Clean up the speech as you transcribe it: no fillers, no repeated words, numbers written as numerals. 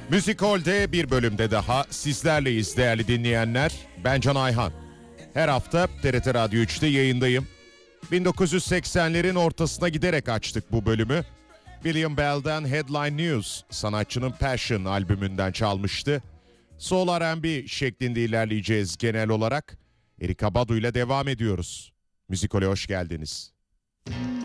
Müzikol'de bir bölümde daha sizlerleyiz değerli dinleyenler. Ben Can Ayhan. Her hafta TRT Radyo 3'te yayındayım. 1980'lerin ortasına giderek açtık bu bölümü. William Bell'den Headline News sanatçının Passion albümünden çalmıştı. Soul R&B şeklinde ilerleyeceğiz genel olarak. Erykah Badu ile devam ediyoruz. Müzikol'e hoş geldiniz.